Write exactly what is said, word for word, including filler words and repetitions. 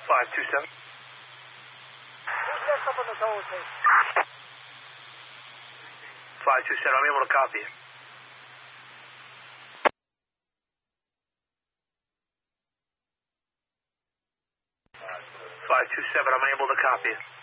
five two seven. Who's next up on the tower tape? five two seven, I'm able to copy you. five two seven, I'm able to copy you.